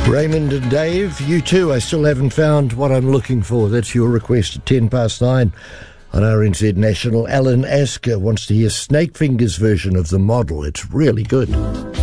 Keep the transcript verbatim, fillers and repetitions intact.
Raymond and Dave, you too. I still haven't found what I'm looking for. That's your request at ten past nine on R N Z National. Alan Asker wants to hear Snake Fingers' version of The Model. It's really good.